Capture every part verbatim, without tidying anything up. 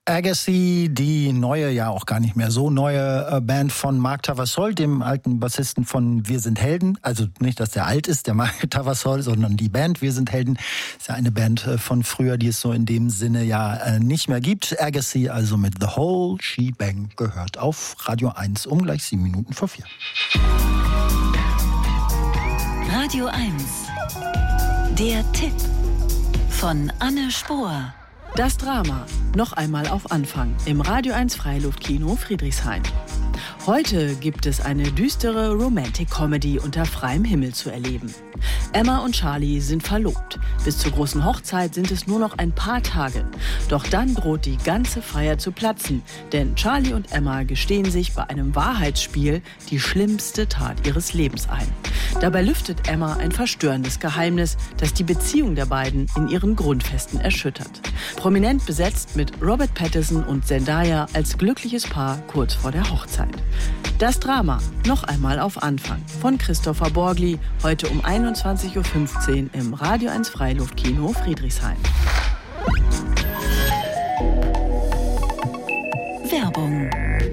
Agassi, die neue, ja auch gar nicht mehr so neue äh, Band von Mark Tavassol, dem alten Bassisten von Wir sind Helden. Also nicht, dass der alt ist, der Mark Tavassol, sondern die Band Wir sind Helden. Ist ja eine Band äh, von früher, die es so in dem Sinne ja äh, nicht mehr gibt. Agassi also mit The Whole Shebang gehört auf Radio eins um gleich sieben Minuten vor vier. Radio eins. Der Tipp von Anne Spohr. Das Drama, noch einmal auf Anfang, im Radio eins Freiluftkino Friedrichshain. Heute gibt es eine düstere Romantic-Comedy unter freiem Himmel zu erleben. Emma und Charlie sind verlobt. Bis zur großen Hochzeit sind es nur noch ein paar Tage. Doch dann droht die ganze Feier zu platzen, denn Charlie und Emma gestehen sich bei einem Wahrheitsspiel die schlimmste Tat ihres Lebens ein. Dabei lüftet Emma ein verstörendes Geheimnis, das die Beziehung der beiden in ihren Grundfesten erschüttert. Prominent besetzt mit Robert Pattinson und Zendaya als glückliches Paar kurz vor der Hochzeit. Das Drama, noch einmal auf Anfang, von Christopher Borgli, heute um einundzwanzig Uhr fünfzehn im Radio eins Freiluftkino Friedrichshain. Werbung.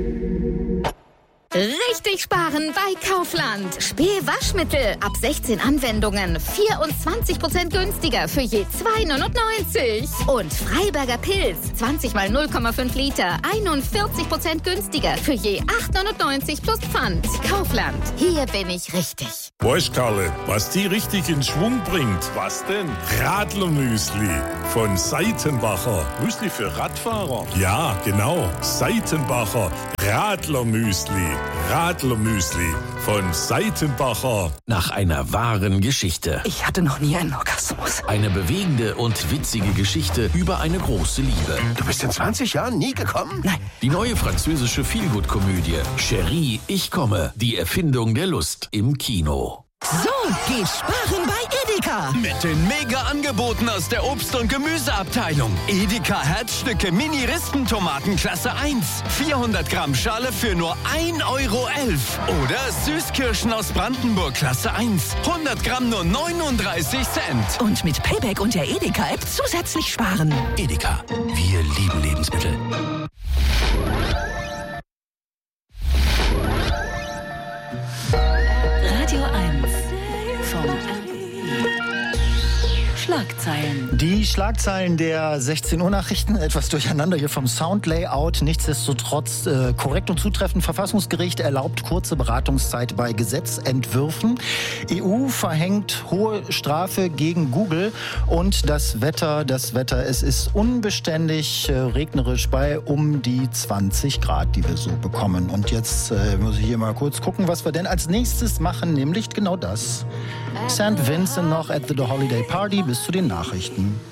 Richtig sparen bei Kaufland. Spee-Waschmittel ab sechzehn Anwendungen. vierundzwanzig Prozent günstiger für je zwei neunundneunzig. Und Freiberger Pilz. zwanzig mal null Komma fünf Liter. einundvierzig Prozent günstiger für je acht neunundneunzig plus Pfand. Kaufland. Hier bin ich richtig. Weißt Karle, was die richtig in Schwung bringt? Was denn? Radlermüsli von Seitenbacher. Müsli für Radfahrer? Ja, genau. Seitenbacher Radlermüsli. Radlermüsli von Seitenbacher. Nach einer wahren Geschichte. Ich hatte noch nie einen Orgasmus. Eine bewegende und witzige Geschichte über eine große Liebe. Du bist in zwanzig Jahren nie gekommen? Nein. Die neue französische Feelgood-Komödie Chérie, ich komme. Die Erfindung der Lust im Kino. So geht sparen bei Edeka. Mit den Mega-Angeboten aus der Obst- und Gemüseabteilung. Edeka Herzstücke Mini-Rispentomaten Klasse eins. vierhundert Gramm Schale für nur ein Euro elf. Oder Süßkirschen aus Brandenburg Klasse eins. hundert Gramm nur neununddreißig Cent. Und mit Payback und der Edeka-App zusätzlich sparen. Edeka, wir lieben Lebensmittel. Radio eins vom Schlagzeilen. Die Schlagzeilen der sechzehn Uhr Nachrichten, etwas durcheinander hier vom Soundlayout. Nichtsdestotrotz äh, korrekt und zutreffend. Verfassungsgericht erlaubt kurze Beratungszeit bei Gesetzentwürfen. E U verhängt hohe Strafe gegen Google. Und das Wetter, das Wetter, es ist unbeständig äh, regnerisch bei um die zwanzig Grad, die wir so bekommen. Und jetzt äh, muss ich hier mal kurz gucken, was wir denn als nächstes machen, nämlich genau das. Sankt Vincent noch at the Holiday Party bis zu den Nachrichten.